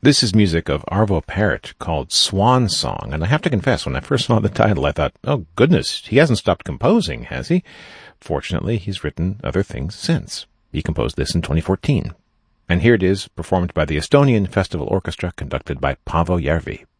This is music of Arvo Pärt called Swan Song, and I have to confess, when I first saw the title, I thought, oh goodness, he hasn't stopped composing, has he? Fortunately, he's written other things since. He composed this in 2014. And here it is, performed by the Estonian Festival Orchestra, conducted by Paavo Järvi.